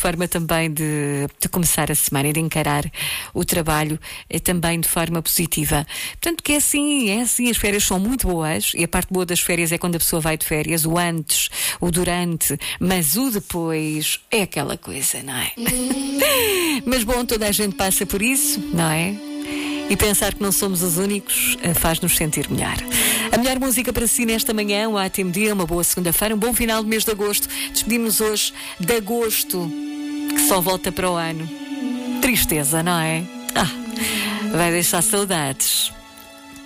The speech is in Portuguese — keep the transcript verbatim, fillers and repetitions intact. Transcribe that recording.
forma também de, de começar a semana e de encarar o trabalho eh, também de forma positiva. Portanto, que é assim, é assim, as férias são muito boas e a parte boa das férias é quando a pessoa vai de férias, o antes, o durante, mas o depois é aquela coisa, não é? Mas bom, toda a gente passa por isso, não é? E pensar que não somos os únicos faz-nos sentir melhor. A melhor música para si nesta manhã, um ótimo dia, uma boa segunda-feira, um bom final do mês de agosto. Despedimos hoje de agosto, que só volta para o ano. Tristeza, não é? Ah, vai deixar saudades.